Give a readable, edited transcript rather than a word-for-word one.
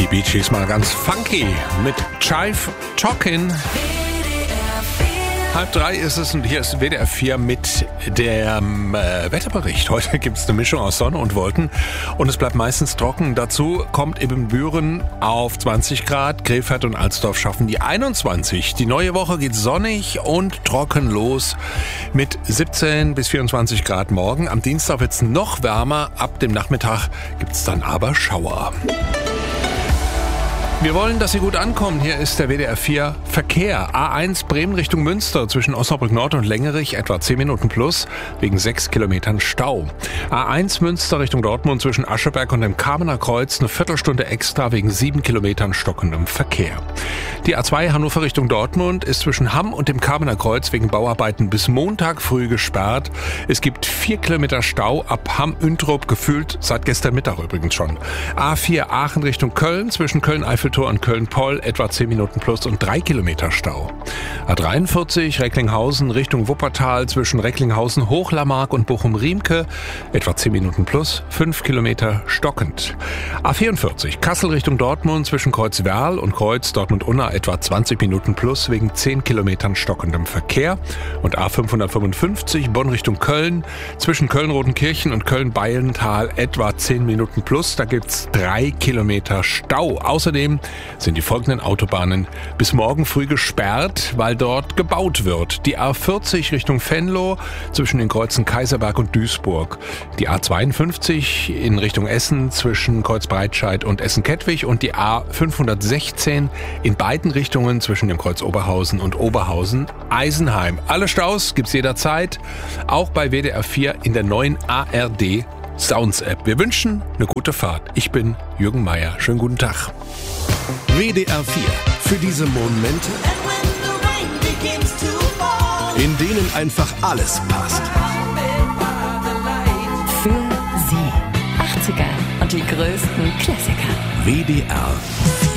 Bee Gees mal ganz funky mit Jive Talkin'. 2:30 ist es und hier ist WDR 4 mit dem Wetterbericht. Heute gibt es eine Mischung aus Sonne und Wolken und es bleibt meistens trocken. Dazu kommt Ibbenbüren auf 20 Grad, Krefeld und Alsdorf schaffen die 21. Die neue Woche geht sonnig und trocken los mit 17 bis 24 Grad morgen. Am Dienstag wird es noch wärmer, ab dem Nachmittag gibt es dann aber Schauer. Wir wollen, dass Sie gut ankommen. Hier ist der WDR 4 Verkehr. A1 Bremen Richtung Münster zwischen Osnabrück Nord und Lengerich etwa 10 Minuten plus wegen 6 Kilometern Stau. A1 Münster Richtung Dortmund zwischen Ascheberg und dem Kamener Kreuz eine Viertelstunde extra wegen 7 Kilometern stockendem Verkehr. Die A2 Hannover Richtung Dortmund ist zwischen Hamm und dem Kamener Kreuz wegen Bauarbeiten bis Montag früh gesperrt. Es gibt 4 Kilometer Stau ab Hamm-Üntrup, gefühlt seit gestern Mittag übrigens schon. A4 Aachen Richtung Köln zwischen Köln-Eiffelturm und Köln-Poll etwa 10 Minuten plus und 3 Kilometer Stau. A43 Recklinghausen Richtung Wuppertal zwischen Recklinghausen-Hochlarmark und Bochum-Riemke etwa 10 Minuten plus, 5 Kilometer stockend. A44 Kassel Richtung Dortmund zwischen Kreuz-Werl und Kreuz Dortmund-Unna etwa 20 Minuten plus wegen 10 Kilometern stockendem Verkehr. Und A555 Bonn Richtung Köln zwischen Köln-Rodenkirchen und Köln-Beilental etwa 10 Minuten plus. Da gibt's 3 Kilometer Stau. Außerdem sind die folgenden Autobahnen bis morgen früh gesperrt, weil dort gebaut wird. Die A40 Richtung Venlo zwischen den Kreuzen Kaiserberg und Duisburg. Die A52 in Richtung Essen zwischen Kreuz-Breitscheid und Essen-Kettwig und die A516 in beiden Richtungen zwischen dem Kreuz Oberhausen und Oberhausen-Eisenheim. Alle Staus gibt's jederzeit, auch bei WDR 4 in der neuen ARD Sounds App. Wir wünschen eine gute Fahrt. Ich bin Jürgen Meier. Schönen guten Tag. WDR 4. Für diese Momente, in denen einfach alles passt. Für Sie. 80er und die größten Klassiker. WDR 4.